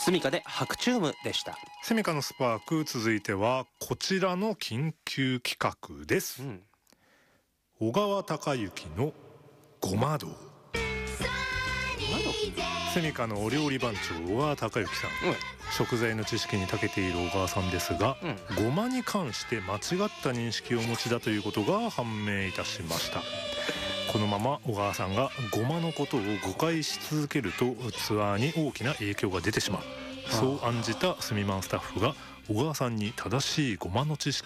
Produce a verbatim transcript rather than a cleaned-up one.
スミカでハクチュームでした。 スミカのスパーク、続いてはこちらの緊急企画です、うん、小川隆之のごま道。スミカのお料理番長小川隆之さん、うん、食材の知識に長けている小川さんですが、うん、ごまに関して間違った認識をお持ちだということが判明いたしました。このまま小川さんがごまのことを誤解し続けるとツアーに大きな影響が出てしまう、そう案じたスミマンスタッフが小川さんに正しいごまの知識